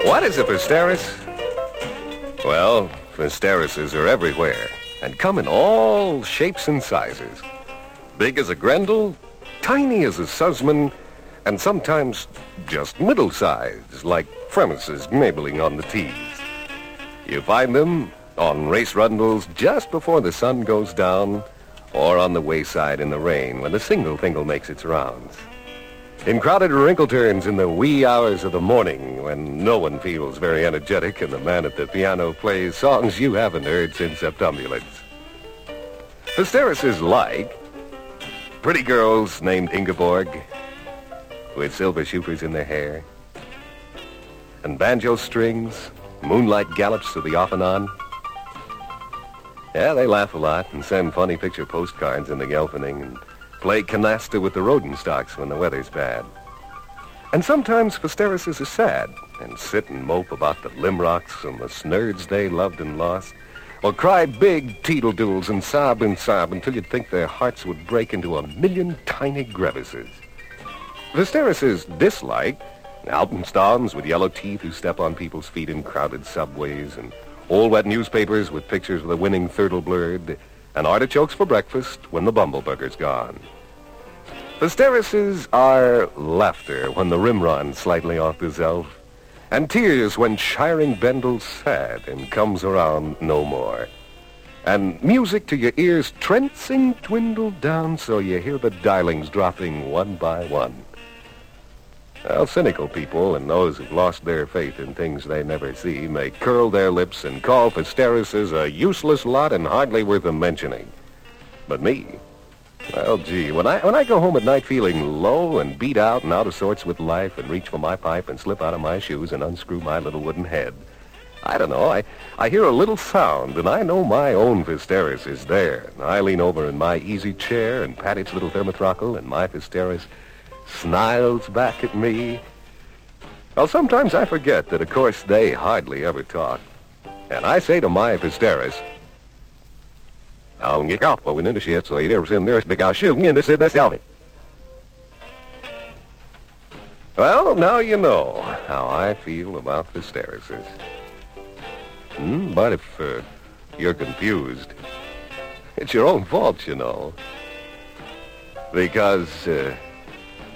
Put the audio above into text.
What is a Fisteris? Well, Fisterises are everywhere and come in all shapes and sizes. Big as a Grendel, tiny as a Sussman, and sometimes just middle-sized, like Fremeses nibbling on the tees. You find them on race rundles just before the sun goes down, or on the wayside in the rain when the single-fingle makes its rounds. In crowded wrinkle-turns in the wee hours of the morning when no one feels very energetic and the man at the piano plays songs you haven't heard since Septumbulance. Fisteris is like pretty girls named Ingeborg with silver shoopers in their hair and banjo strings, moonlight gallops to the off and on. Yeah, they laugh a lot and send funny picture postcards in the Gelfening and play canasta with the Rodenstocks when the weather's bad. And sometimes Fisterises are sad and sit and mope about the Limrocks and the snurds they loved and lost, or cry big teedle-doodles and sob until you'd think their hearts would break into 1,000,000 tiny crevices. Fisterises dislike alpenstons with yellow teeth who step on people's feet in crowded subways, and old wet newspapers with pictures of the winning thurtle-blurred, and artichokes for breakfast when the bumblebucker's gone. Fisterises are laughter when the rim runs slightly off the Zelf, and tears when shiring Bendel's sad and comes around no more, and music to your ears trancing dwindled down so you hear the darlings dropping one by one. Well, cynical people and those who've lost their faith in things they never see may curl their lips and call Fisterises a useless lot and hardly worth a mentioning. But me, well, gee, when I go home at night feeling low and beat out and out of sorts with life and reach for my pipe and slip out of my shoes and unscrew my little wooden head, I don't know, I hear a little sound and I know my own Fisteris is there. And I lean over in my easy chair and pat its little thermotrockle, and my Fisteris smiles back at me. Well, sometimes I forget that, of course, they hardly ever talk. And I say to my Fisteris, I'll get off over in the shit so you never see there big I'll shoot in this in this helmet. Well, now you know how I feel about Fisterises. But if you're confused, it's your own fault, you know. Because